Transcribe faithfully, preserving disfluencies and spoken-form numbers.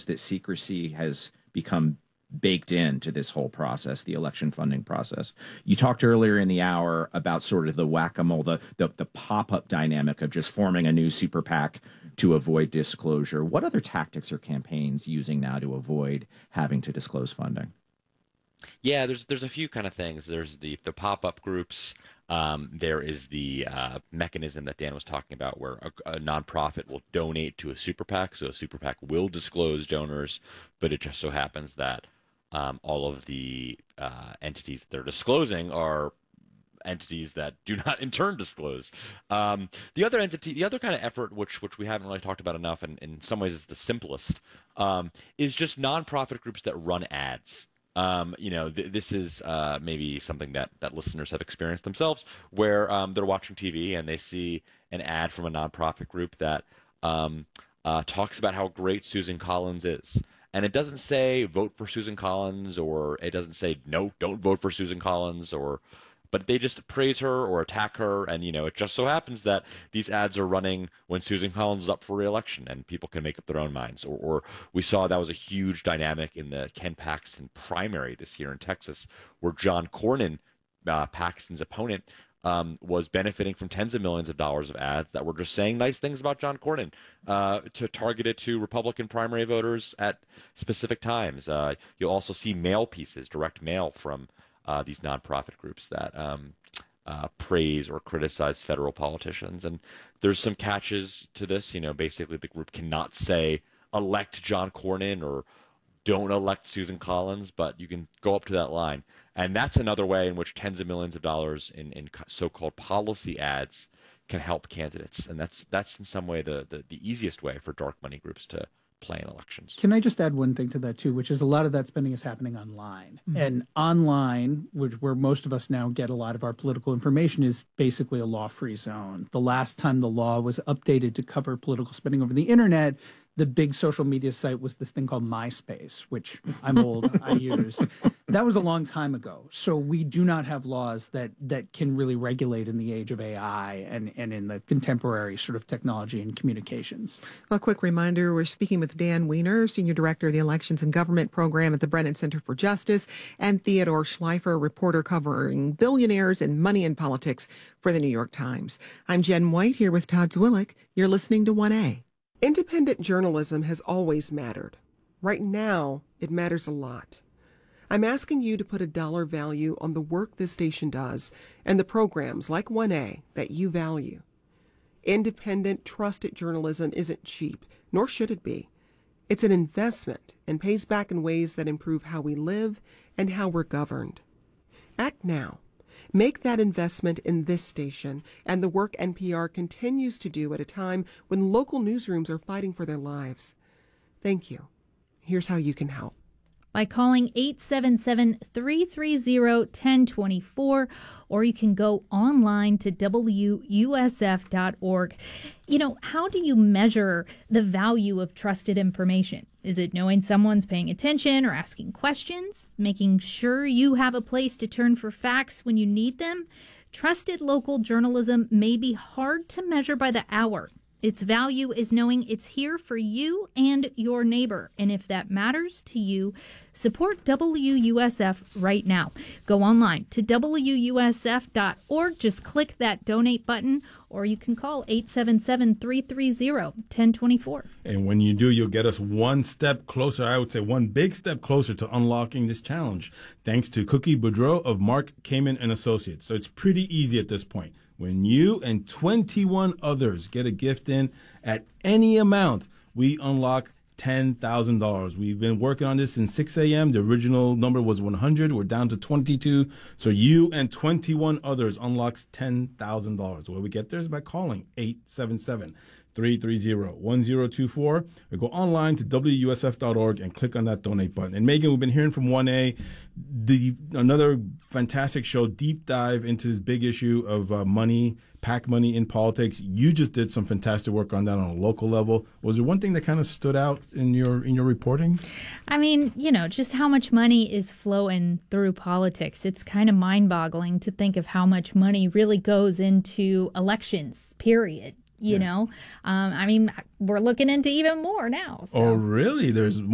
that secrecy has become baked into this whole process, the election funding process. You talked earlier in the hour about sort of the whack-a-mole, the, the, the pop-up dynamic of just forming a new super PAC to avoid disclosure. What other tactics are campaigns using now to avoid having to disclose funding? Yeah, there's there's a few kind of things. There's the the pop-up groups. Um, there is the uh, mechanism that Dan was talking about, where a, a nonprofit will donate to a super PAC. So a super PAC will disclose donors, but it just so happens that um, all of the uh, entities that they're disclosing are entities that do not in turn disclose. Um, the other entity, the other kind of effort, which which we haven't really talked about enough, and in some ways is the simplest, um, is just nonprofit groups that run ads. Um, you know, th- this is uh, maybe something that, that listeners have experienced themselves, where um, they're watching T V and they see an ad from a nonprofit group that um, uh, talks about how great Susan Collins is. And it doesn't say vote for Susan Collins, or it doesn't say no, don't vote for Susan Collins, or but they just praise her or attack her. And, you know, it just so happens that these ads are running when Susan Collins is up for re-election, and people can make up their own minds. Or, or we saw that was a huge dynamic in the Ken Paxton primary this year in Texas, where John Cornyn, uh, Paxton's opponent, um, was benefiting from tens of millions of dollars of ads that were just saying nice things about John Cornyn, uh, to target it to Republican primary voters at specific times. Uh, you'll also see mail pieces, direct mail from Uh, these nonprofit groups that um, uh, praise or criticize federal politicians. And there's some catches to this. You know, basically the group cannot say elect John Cornyn or don't elect Susan Collins, but you can go up to that line. And that's another way in which tens of millions of dollars in, in so-called policy ads can help candidates. And that's that's in some way the, the, the easiest way for dark money groups to play in elections. Can I just add one thing to that too, which is a lot of that spending is happening online. Mm-hmm. And online, which where most of us now get a lot of our political information, is basically a law-free zone. The last time the law was updated to cover political spending over the internet, the big social media site was this thing called MySpace, which I'm old, I used. That was a long time ago. So we do not have laws that that can really regulate in the age of A I and, and in the contemporary sort of technology and communications. A quick reminder, we're speaking with Dan Weiner, Senior Director of the Elections and Government Program at the Brennan Center for Justice, and Theodore Schleifer, reporter covering billionaires and money in politics for the New York Times. I'm Jen White here with Todd Zwillich. You're listening to one A. Independent journalism has always mattered. Right now, it matters a lot. I'm asking you to put a dollar value on the work this station does and the programs like one A that you value. Independent, trusted journalism isn't cheap, nor should it be. It's an investment and pays back in ways that improve how we live and how we're governed. Act now. Make that investment in this station and the work N P R continues to do at a time when local newsrooms are fighting for their lives. Thank you. Here's how you can help. By calling eight seven seven, three three zero, one zero two four, or you can go online to W U S F dot org. You know, how do you measure the value of trusted information? Is it knowing someone's paying attention or asking questions? Making sure you have a place to turn for facts when you need them? Trusted local journalism may be hard to measure by the hour. Its value is knowing it's here for you and your neighbor. And if that matters to you, support W U S F right now. Go online to W U S F dot org. Just click that donate button, or you can call eight seven seven, three three zero, one zero two four. And when you do, you'll get us one step closer, I would say one big step closer to unlocking this challenge, thanks to Cookie Boudreau of Mark Kamen and Associates. So it's pretty easy at this point. When you and twenty-one others get a gift in at any amount, we unlock ten thousand dollars. We've been working on this since six a.m. The original number was one hundred. We're down to twenty-two. So you and twenty-one others unlocks ten thousand dollars. The way we get there is by calling eight seven seven, three three zero, one zero two four. Or go online to W U S F dot org and click on that donate button. And Megan, we've been hearing from one A, the another fantastic show, deep dive into this big issue of uh, money, PAC money in politics. You just did some fantastic work on that on a local level. Was there one thing that kind of stood out in your in your reporting? I mean, you know, just how much money is flowing through politics. It's kind of mind-boggling to think of how much money really goes into elections, period. You yeah. know, um, I mean, we're looking into even more now. So. Oh, really? There's